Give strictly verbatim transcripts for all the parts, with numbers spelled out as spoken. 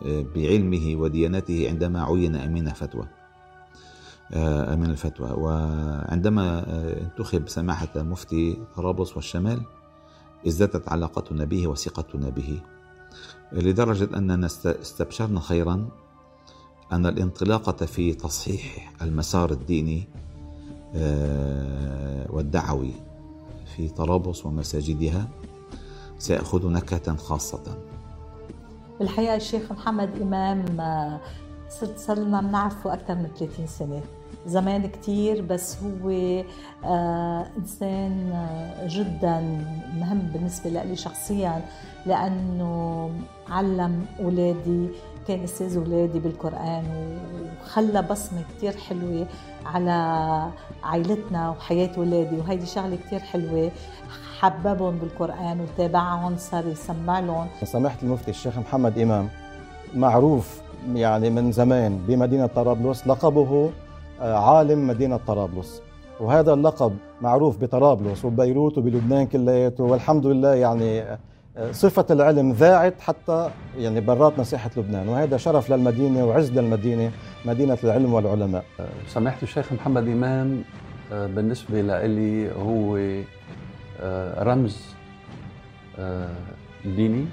بعلمه وديانته عندما عين أمين فتوى أمين الفتوى. وعندما انتخب سماحة مفتي طرابلس والشمال ازدادت علاقتنا به وثقتنا به، لدرجة أننا استبشرنا خيرا أن الانطلاقة في تصحيح المسار الديني والدعوي في طرابلس ومساجدها سيأخذ نكهة خاصة. بالحقيقة الشيخ محمد إمام صرت صرنا بنعرفه أكثر من ثلاثين سنة، زمان كتير، بس هو آه إنسان جدا مهم بالنسبة لي شخصيا، لأنه علم أولادي، كان أستاذ أولادي بالقرآن، وخلى بصمة كتير حلوة على عائلتنا وحياة أولادي، وهيدي شغلة كتير حلوة. حببهم بالقرآن وتابعهم، صار يسمع لهم. سماحة المفتي الشيخ محمد إمام معروف يعني من زمان بمدينة طرابلس، لقبه عالم مدينة طرابلس، وهذا اللقب معروف بطرابلس وببيروت وبلبنان كلياته، والحمد لله يعني صفة العلم ذاعت حتى يعني برات مساحة لبنان، وهذا شرف للمدينة وعز للمدينة، مدينة العلم والعلماء. سماحة الشيخ محمد إمام بالنسبة لي هو رمز ديني،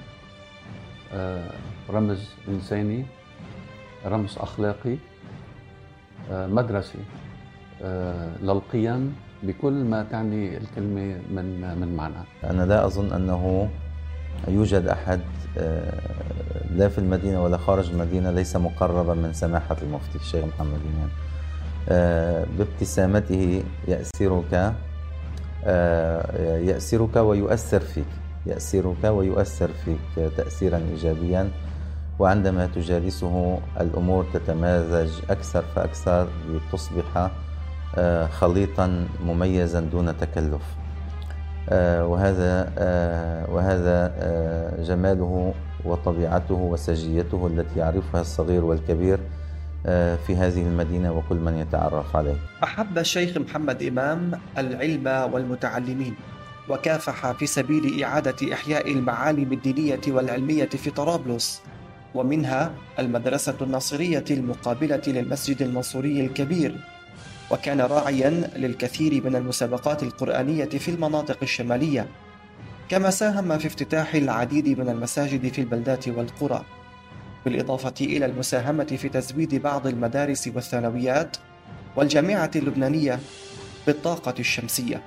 رمز إنساني، رمز أخلاقي، مدرسة للقيم بكل ما تعني الكلمة من من معنى. أنا لا أظن أنه يوجد أحد لا في المدينة ولا خارج المدينة ليس مقربا من سماحة المفتي الشيخ محمد إمام. بابتسامته يأسرك يأسرك ويؤثر فيك يأسرك ويؤثر فيك تأثيرا إيجابيا، وعندما تجالسه الأمور تتمازج أكثر فأكثر لتصبح خليطا مميزا دون تكلف، وهذا وهذا جماله وطبيعته وسجيته التي يعرفها الصغير والكبير في هذه المدينة وكل من يتعرف عليه. أحب الشيخ محمد إمام العلم والمتعلمين، وكافح في سبيل إعادة إحياء المعالم الدينية والعلمية في طرابلس، ومنها المدرسة الناصرية المقابلة للمسجد المنصوري الكبير، وكان راعيا للكثير من المسابقات القرآنية في المناطق الشمالية، كما ساهم في افتتاح العديد من المساجد في البلدات والقرى، بالإضافة إلى المساهمة في تزويد بعض المدارس والثانويات والجامعة اللبنانية بالطاقة الشمسية.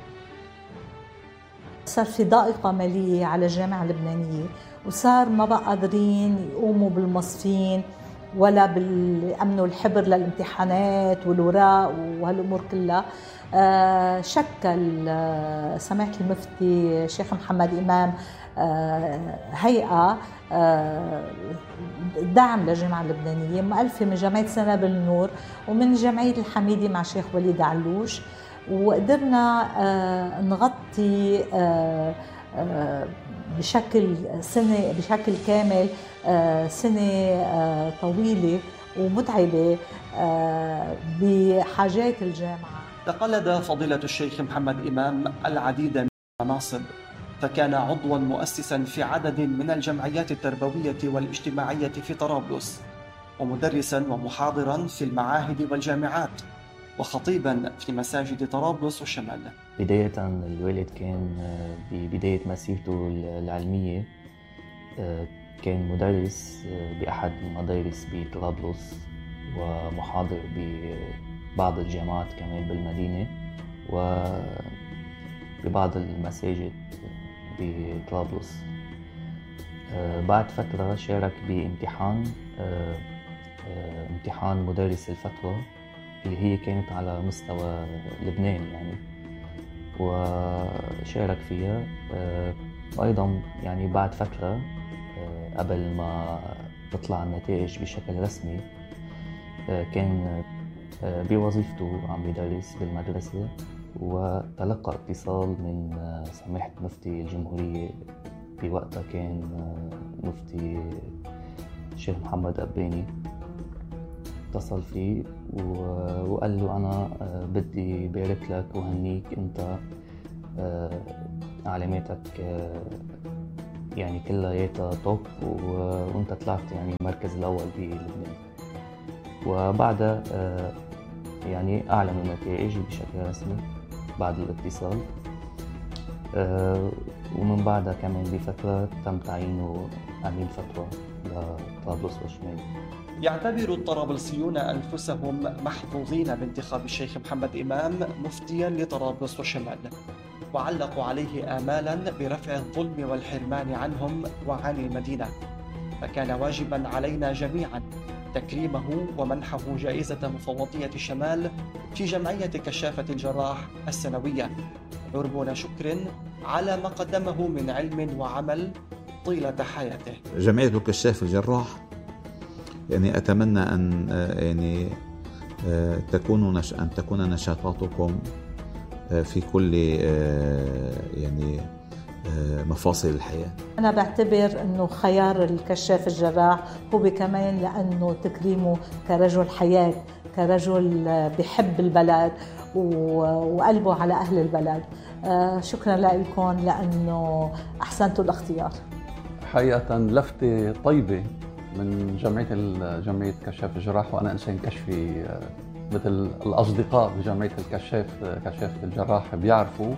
صار في ضائقة مالية على الجامعة اللبنانية، وصار ما بقى قادرين يقوموا بالمصفين ولا بالأمن والحبر للامتحانات والوراق وهالأمور كلها. آه شكل آه سماحة المفتي الشيخ محمد إمام آه هيئة آه دعم للجامعة اللبنانية، مؤلفة من جمعية سنابل النور ومن جمعية الحميدي مع الشيخ وليد علوش، وقدرنا آه نغطي آه آه بشكل سنة بشكل كامل آه سنة آه طويلة ومتعبة آه بحاجات الجامعة. تقلد فضيلة الشيخ محمد إمام العديد من المناصب، فكان عضوا مؤسسا في عدد من الجمعيات التربوية والاجتماعية في طرابلس، ومدرسا ومحاضرا في المعاهد والجامعات، وخطيبا في مساجد طرابلس والشمال. بداية الوالد كان ببداية مسيرته العلمية كان مدرس بأحد المدارس بطرابلس ومحاضر ببعض الجامعات كمان بالمدينة وببعض المساجد بطرابلس. بعد فترة شارك بامتحان امتحان مدرس الفتوى اللي هي كانت على مستوى لبنان يعني، وشارك فيها. وأيضا يعني بعد فترة قبل ما تطلع النتائج بشكل رسمي كان بوظيفته عم يدرس بالمدرسة، وتلقى اتصال من سماحة مفتي الجمهورية بوقتها كان مفتي الشيخ محمد أباني، اتصل فيه وقال له أنا بدي بارك لك وهنيك، أنت علاماتك يعني كلياتها توب، وانت طلعت يعني المركز الأول بلبنان. وبعدها يعني أعلنوا نتائجي بشكل رسمي بعد الاتصال، ومن بعدها كمان بفترة تم تعيينه أمين فتوى لطرابلس والشمال. يعتبر الطرابلسيون أنفسهم محظوظين بانتخاب الشيخ محمد إمام مفتيا لطرابلس والشمال، وعلقوا عليه آمالا برفع الظلم والحرمان عنهم وعن المدينة، فكان واجبا علينا جميعا تكريمه ومنحه جائزة مفوضية الشمال في جمعية كشافة الجراح السنوية، عربون شكر على ما قدمه من علم وعمل طيلة حياته. جمعية كشاف الجراح يعني أتمنى أن يعني تكون نش... أن تكون نشاطاتكم في كل يعني مفاصل الحياة. أنا بعتبر أنه خيار الكشاف الجراح هو كمان لأنه تكريمه كرجل حياة، كرجل بحب البلد وقلبه على أهل البلد. شكرا لكم لأنه أحسنتوا الاختيار. حقيقة لفتة طيبة من جمعية جمعية كشاف الجراح، وأنا إنسان كشفي مثل الأصدقاء بجمعية الكشاف كشافة الجراح بيعرفوا،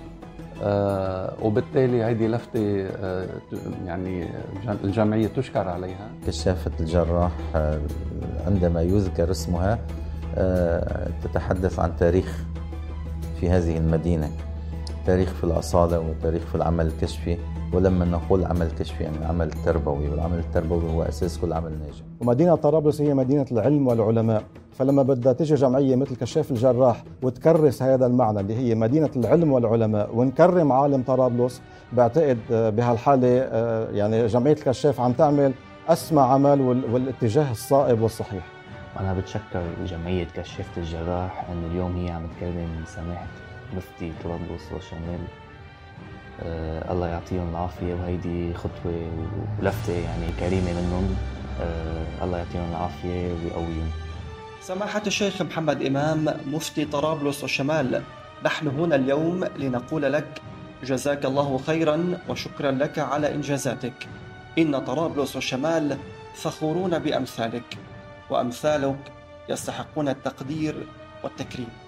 آه وبالتالي هذه لفتة آه يعني الجمعية تشكر عليها. كشافة الجراح آه عندما يذكر اسمها آه تتحدث عن تاريخ في هذه المدينة، تاريخ في الأصالة وتاريخ في العمل الكشفي. ولما نقول عمل كشفي يعني عمل تربوي، والعمل التربوي هو أساس كل عمل ناجح. ومدينة طرابلس هي مدينة العلم والعلماء، فلما بدها تيجي جمعية مثل كشاف الجراح وتكرس هذا المعنى اللي هي مدينة العلم والعلماء ونكرم عالم طرابلس، بعتقد بهالحالة يعني جمعية الكشاف عم تعمل أسمى عمل والاتجاه الصائب والصحيح. أنا بتشكر جمعية كشافة الجراح أن اليوم هي عم تكرم سماحة مفتي طرابلس والشمال. آه الله يعطيهم العافية، وهيدي خطوة ولفتة يعني كريمة منهم. آه الله يعطيهم العافية ويقويهم. سماحة الشيخ محمد إمام مفتي طرابلس والشمال، نحن هنا اليوم لنقول لك جزاك الله خيرا وشكرا لك على إنجازاتك. إن طرابلس والشمال فخورون بأمثالك، وأمثالك يستحقون التقدير والتكريم.